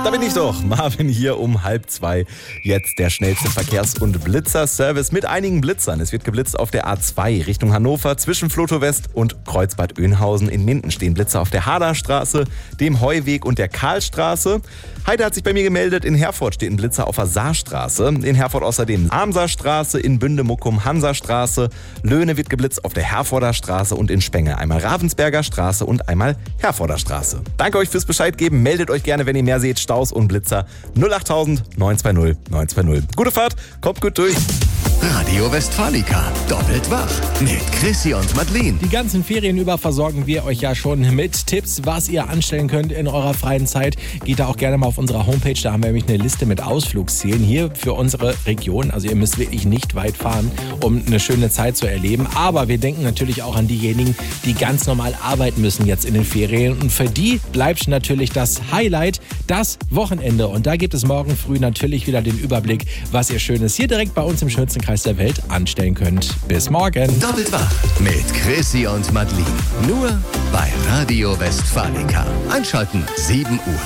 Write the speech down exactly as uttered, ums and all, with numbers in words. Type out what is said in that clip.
Da bin ich doch, Marvin hier um halb zwei. Jetzt der schnellste Verkehrs- und Blitzerservice mit einigen Blitzern. Es wird geblitzt auf der A zwei Richtung Hannover zwischen Flotow West und Kreuzbad Oeynhausen. In Minden stehen Blitzer auf der Haderstraße, dem Heuweg und der Karlstraße. Heide hat sich bei mir gemeldet, in Herford steht ein Blitzer auf der Saarstraße. In Herford außerdem Amserstraße, in Bündemuckum Hansastraße. Löhne wird geblitzt auf der Herforder Straße und in Spenge einmal Ravensberger Straße und einmal Herforder Straße. Danke euch fürs Bescheid geben. Meldet euch gerne, wenn ihr mehr seht. Staus und Blitzer null acht null null neun zwei null neun zwei null. Gute Fahrt, kommt gut durch. Radio Westfalica, doppelt wach mit Chrissy und Madeleine. Die ganzen Ferien über versorgen wir euch ja schon mit Tipps, was ihr anstellen könnt in eurer freien Zeit. Geht da auch gerne mal auf unserer Homepage, da haben wir nämlich eine Liste mit Ausflugszielen hier für unsere Region. Also ihr müsst wirklich nicht weit fahren, um eine schöne Zeit zu erleben. Aber wir denken natürlich auch an diejenigen, die ganz normal arbeiten müssen jetzt in den Ferien. Und für die bleibt natürlich das Highlight, das Wochenende. Und da gibt es morgen früh natürlich wieder den Überblick, was ihr Schönes hier direkt bei uns im schönsten Kreis der Welt anstellen könnt. Bis morgen. Doppelt wach mit Chrissy und Madeleine. Nur bei Radio Westfalica. Einschalten sieben Uhr.